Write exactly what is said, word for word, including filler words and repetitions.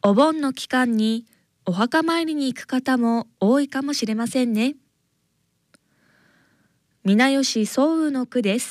お盆の期間にお墓参りに行く方も多いかもしれませんね。皆吉宗雨の句です。